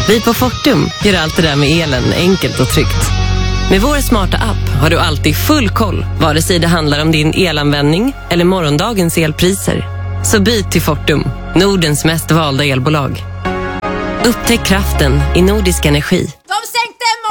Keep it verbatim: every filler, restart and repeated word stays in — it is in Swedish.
Vi på Fortum gör allt det där med elen enkelt och tryggt. Med vår smarta app har du alltid full koll, vare sig det handlar om din elanvändning eller morgondagens elpriser. Så byt till Fortum, Nordens mest valda elbolag. Upptäck kraften i Nordisk Energi. De sänkte